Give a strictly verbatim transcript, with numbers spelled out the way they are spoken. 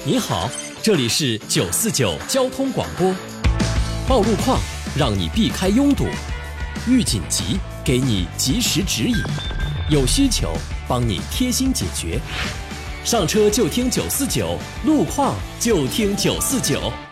你好，这里是九四九交通广播。报路况，让你避开拥堵；遇紧急，给你及时指引；有需求，帮你贴心解决。上车就听九四九，路况就听九四九。